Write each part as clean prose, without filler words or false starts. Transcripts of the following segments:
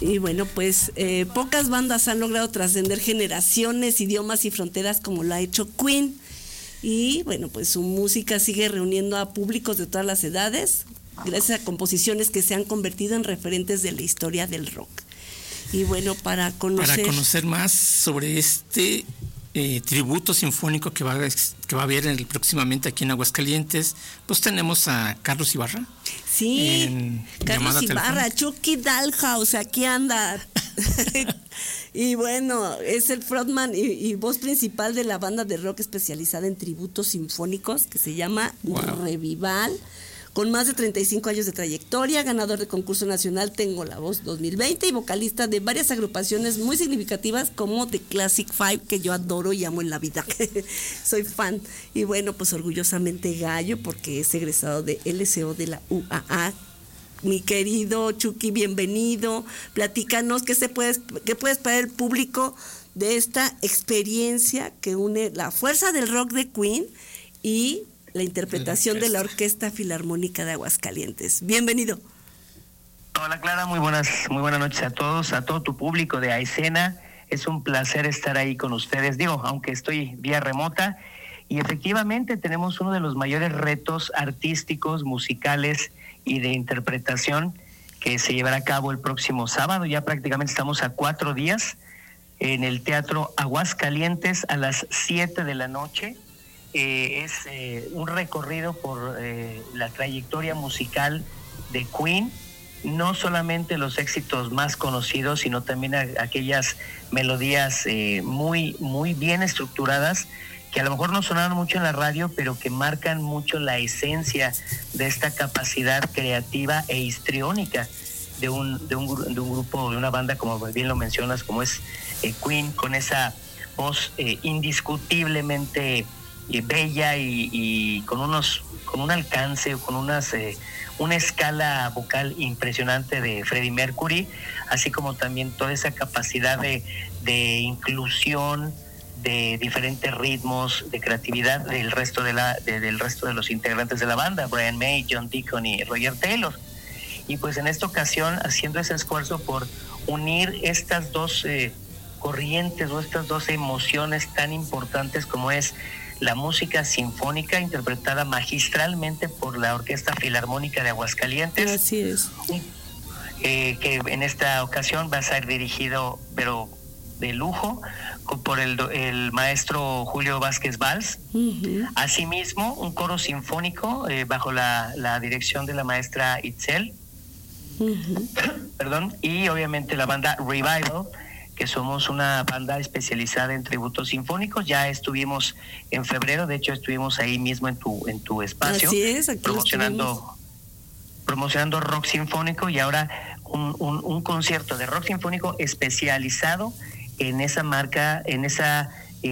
Y bueno, pues pocas bandas han logrado trascender generaciones, idiomas y fronteras como lo ha hecho Queen. Y bueno, pues su música sigue reuniendo a públicos de todas las edades, gracias a composiciones que se han convertido en referentes de la historia del rock. Y bueno, para conocer más sobre este tributo sinfónico que va a haber próximamente aquí en Aguascalientes, pues tenemos a Carlos Ibarra. Sí, Carlos Ibarra, Chucky Dalhouse, aquí anda. Y bueno, es el frontman y voz principal de la banda de rock especializada en tributos sinfónicos que se llama Revival, con más de 35 años de trayectoria, ganador de concurso nacional Tengo la Voz 2020 y vocalista de varias agrupaciones muy significativas como The Classic Five, que yo adoro y amo en la vida. Soy fan. Y bueno, pues orgullosamente gallo porque es egresado de LCO de la UAA. Mi querido Chucky, bienvenido. Platícanos qué puede esperar el público de esta experiencia que une la fuerza del rock de Queen y la interpretación de la Orquesta Filarmónica de Aguascalientes. Bienvenido. Hola Clara, muy buenas noches a todos, a todo tu público de Aescena. Es un placer estar ahí con ustedes, aunque estoy vía remota, y efectivamente tenemos uno de los mayores retos artísticos, musicales y de interpretación que se llevará a cabo el próximo sábado. Ya prácticamente estamos a 4 días en el Teatro Aguascalientes a las 7 de la noche. Es un recorrido por la trayectoria musical de Queen, no solamente los éxitos más conocidos, sino también aquellas melodías muy, muy bien estructuradas, que a lo mejor no sonaron mucho en la radio, pero que marcan mucho la esencia de esta capacidad creativa e histriónica de un grupo, de una banda, como bien lo mencionas, como es Queen, con esa voz indiscutiblemente bella y con un alcance, con una escala vocal impresionante de Freddie Mercury, así como también toda esa capacidad de inclusión de diferentes ritmos, de creatividad del resto de los integrantes de la banda, Brian May, John Deacon y Roger Taylor. Y pues en esta ocasión haciendo ese esfuerzo por unir estas dos corrientes o estas dos emociones tan importantes como es la música sinfónica interpretada magistralmente por la Orquesta Filarmónica de Aguascalientes. Así es. Que en esta ocasión va a ser dirigido, pero de lujo, por el maestro Julio Vázquez Valls. Uh-huh. Asimismo, un coro sinfónico bajo la dirección de la maestra Itzel. Uh-huh. Perdón. Y obviamente la banda Revival, que somos una banda especializada en tributos sinfónicos. Ya estuvimos en febrero, de hecho estuvimos ahí mismo en tu espacio. Así es, aquí promocionando rock sinfónico, y ahora un concierto de rock sinfónico especializado en esa marca, en esa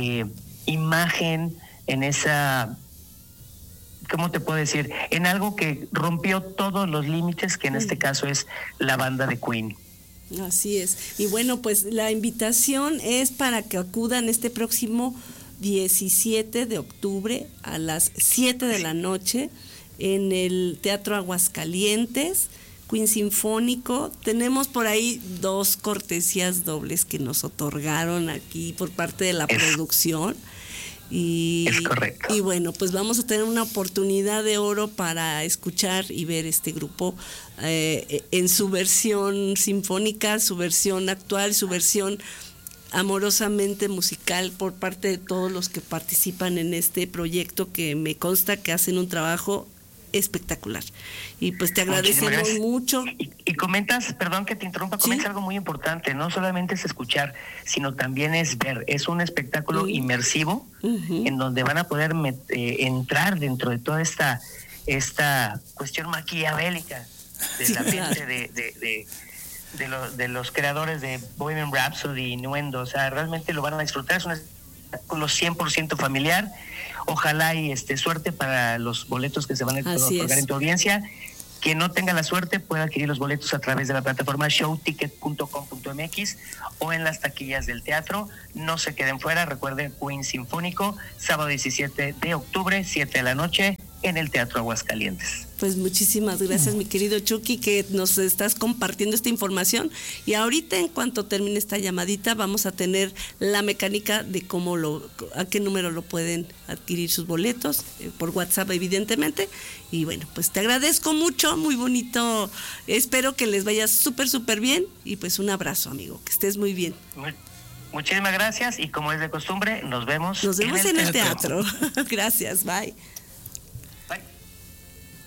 imagen, en esa, ¿cómo te puedo decir? En algo que rompió todos los límites, que en este caso es la banda de Queen. Así es. Y bueno, pues la invitación es para que acudan este próximo 17 de octubre a las 7 de la noche en el Teatro Aguascalientes, Queen Sinfónico. Tenemos por ahí 2 cortesías dobles que nos otorgaron aquí por parte de la producción. Es correcto. Y bueno, pues vamos a tener una oportunidad de oro para escuchar y ver este grupo en su versión sinfónica, su versión actual, su versión amorosamente musical por parte de todos los que participan en este proyecto, que me consta que hacen un trabajo espectacular. Y pues te agradecemos mucho. Y comentas, perdón que te interrumpa, comentas algo muy importante, no solamente es escuchar, sino también es ver. Es un espectáculo inmersivo, en donde van a poder entrar dentro de toda esta cuestión maquiavélica de la mente de los creadores de Bohemian Rhapsody y Innuendo. O sea, realmente lo van a disfrutar. Es un espectáculo 100% familiar. Ojalá y suerte para los boletos que se van a otorgar en tu audiencia. Quien no tenga la suerte puede adquirir los boletos a través de la plataforma showticket.com.mx o en las taquillas del teatro. No se queden fuera, recuerden, Queen Sinfónico, sábado 17 de octubre, 7 de la noche, en el Teatro Aguascalientes. Pues muchísimas gracias, mi querido Chucky, que nos estás compartiendo esta información. Y ahorita, en cuanto termine esta llamadita, vamos a tener la mecánica de a qué número lo pueden adquirir sus boletos, por WhatsApp, evidentemente. Y bueno, pues te agradezco mucho, muy bonito. Espero que les vaya súper bien. Y pues un abrazo, amigo, que estés muy bien. Muchísimas gracias, y como es de costumbre, nos vemos en el teatro. Gracias, bye.